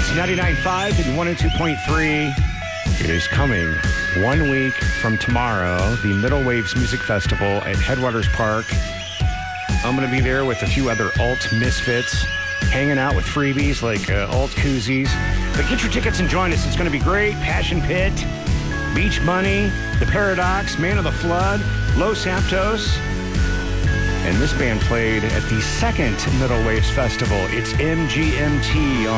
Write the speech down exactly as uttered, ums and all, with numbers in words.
Waves, ninety-nine point five and one oh two point three. It is coming one week from tomorrow, the Middle Waves Music Festival at Headwaters Park. I'm going to be there with a few other alt misfits, hanging out with freebies like uh, alt koozies. But get your tickets and join us. It's going to be great. Passion Pit, Beach Bunny, The Paradox, Man of the Flood, Los Santos. And this band played at the second Middle Waves Festival. It's M G M T on